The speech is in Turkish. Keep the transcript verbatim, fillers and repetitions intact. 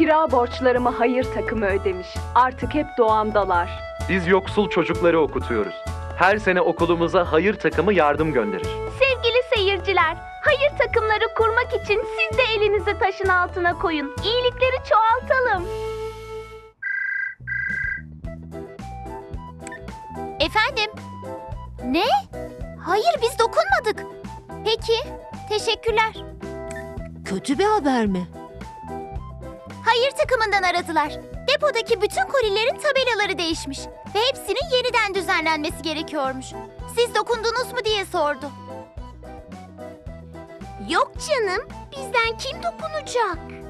Kira borçlarımı hayır takımı ödemiş. Artık hep doğamdalar. Biz yoksul çocukları okutuyoruz. Her sene okulumuza hayır takımı yardım gönderir. Sevgili seyirciler, hayır takımları kurmak için siz de elinizi taşın altına koyun. İyilikleri çoğaltalım. Efendim? Ne? Hayır, biz dokunmadık. Peki, teşekkürler. Kötü bir haber mi? Hayır takımından aradılar. Depodaki bütün kolilerin tabelaları değişmiş ve hepsinin yeniden düzenlenmesi gerekiyormuş. Siz dokundunuz mu diye sordu. Yok canım, bizden kim dokunacak?